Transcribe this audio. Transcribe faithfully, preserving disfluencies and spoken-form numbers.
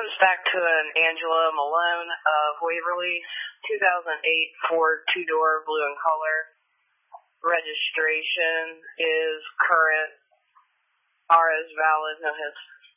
is back to an Angela Malone of Waverly, two thousand eight Ford two-door blue in color. Registration is current. R is valid, no hits.